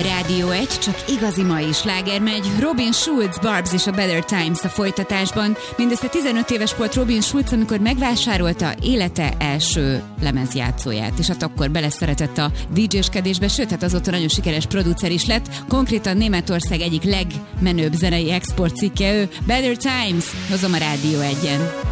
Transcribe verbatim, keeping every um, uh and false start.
Rádió egy, csak igazi mai sláger megy. Robin Schulz, Barbs és a Better Times a folytatásban. Mindössze tizenöt éves volt Robin Schulz, amikor megvásárolta élete első lemezjátszóját, és hát akkor beleszeretett a dé dzséskedésbe, sőt, hát azóta nagyon sikeres producer is lett. Konkrétan Németország egyik legmenőbb zenei export cikke ő. Better Times, hozom a Rádió egyen.